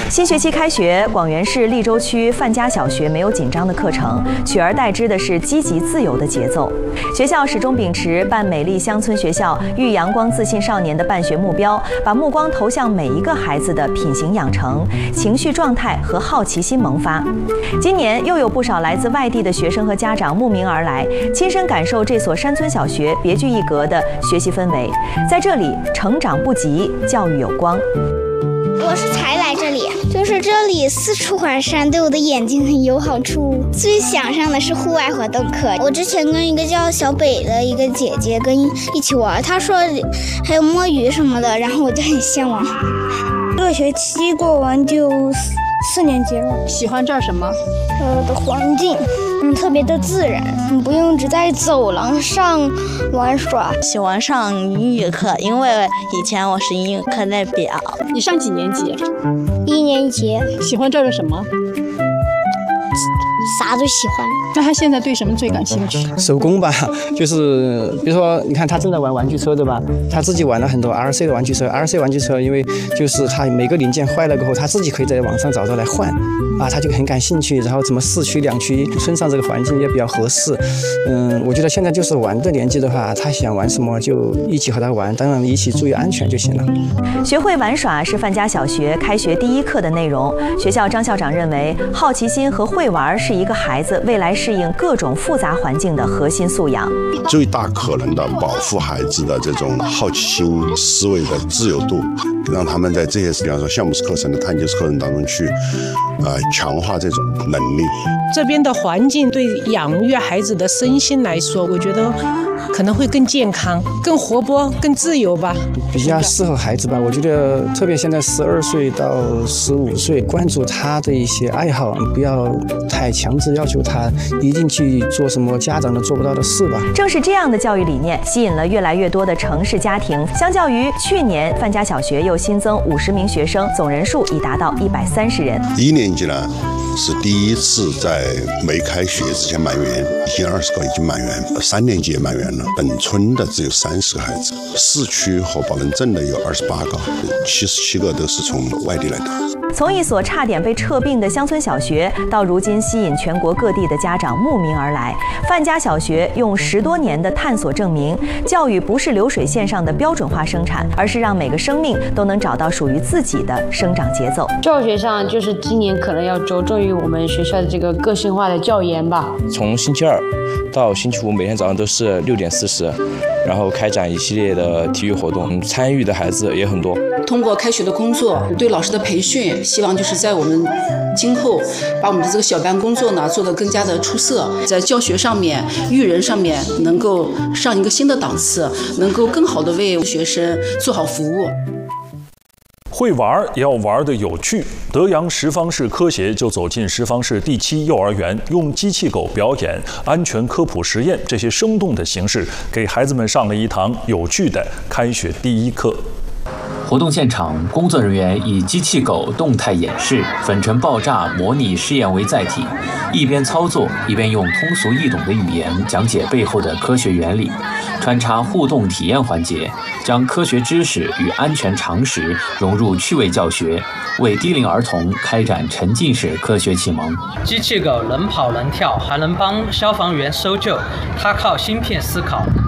新学期开学，广元市利州区范家小学没有紧张的课程，取而代之的是积极自由的节奏。学校始终秉持办美丽乡村学校、育阳光自信少年的办学目标，把目光投向每一个孩子的品行养成、情绪状态和好奇心萌发。今年又有不少来自外地的学生和家长慕名而来，亲身感受这所山村小学别具一格的学习氛围。在这里，成长不急，教育有光。 我是才来这里，就是这里四处环山，对我的眼睛很有好处。最想上的是户外活动课。我之前跟一个叫小北的一个姐姐一起玩，她说还有摸鱼什么的，然后我就很向往。 这个学期过完就4年级了。 喜欢这儿什么？ 的环境，特别的自然，不用只在走廊上玩耍。 喜欢上英语课，因为以前我是英语课代表。 你上几年级 ？1年级。 喜欢这儿的什么？ 啥都喜欢。 那他现在对什么最感兴趣？ 手工吧，就是比如说，你看他正在玩玩具车，对吧？他自己玩了很多 RC 的玩具车。RC 玩具车，因为就是他每个零件坏了过后，他自己可以在网上找到来换，啊，他就很感兴趣。然后什么4驱、2驱，村上这个环境也比较合适。我觉得现在就是玩的年纪的话，他想玩什么就一起和他玩，当然一起注意安全就行了。 学会玩耍是范家小学开学第一课的内容。学校张校长认为，好奇心和会玩是一个孩子未来适应各种复杂环境的核心素养。 最大可能的保护孩子的这种好奇心、思维的自由度，让他们在这些比方说项目式课程的探究式课程当中去强化这种能力。 这边的环境对养育孩子的身心来说，我觉得可能会更健康、更活泼、更自由吧， 比较适合孩子吧。我觉得特别现在12岁到15岁，关注他的一些爱好，不要太强制要求他一定去做什么家长都做不到的事吧。 正是这样的教育理念，吸引了越来越多的城市家庭。相较于去年，范家小学又新增50名学生，总人数已达到130人。 1年级呢，是第一次在没开学之前满员，已经20个已经满员，3年级也满员了。本村的只有30个孩子，市区和保能镇的有28个，77个都是从外地来的。 从一所差点被撤并的乡村小学，到如今吸引全国各地的家长慕名而来，范家小学用10多年的探索证明，教育不是流水线上的标准化生产，而是让每个生命都能找到属于自己的生长节奏。 教学上就是今年可能要着重于我们学校的这个个性化的教研吧。 从星期2到星期5，每天早上都是6点40，然后开展一系列的体育活动，参与的孩子也很多。 通过开学的工作，对老师的培训，希望就是在我们今后把我们的这个小班工作呢做得更加的出色，在教学上面、育人上面能够上一个新的档次，能够更好的为学生做好服务。 会玩也要玩得有趣。德阳什方市科协就走进什方市第7幼儿园，用机器狗表演安全科普实验这些生动的形式，给孩子们上了一堂有趣的开学第一课。 活动现场，工作人员以机器狗动态演示、粉尘爆炸模拟试验为载体，一边操作一边用通俗易懂的语言讲解背后的科学原理，穿插互动体验环节，将科学知识与安全常识融入趣味教学，为低龄儿童开展沉浸式科学启蒙。 机器狗能跑能跳，还能帮消防员搜救，它靠芯片思考，